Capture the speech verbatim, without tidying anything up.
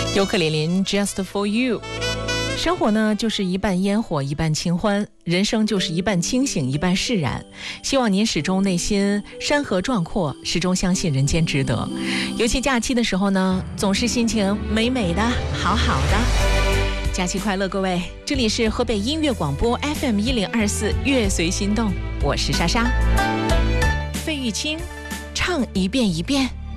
尤克里里 Just for you。 生活呢就是一半烟火一半清欢，人生就是一半清醒一半释然。希望您始终内心山河壮阔，始终相信人间值得。尤其假期的时候呢，总是心情美美的，好好的。假期快乐，各位！这里是河北音乐广播 F M 一零二四乐随心动，我是莎莎。费玉清，唱一遍一遍。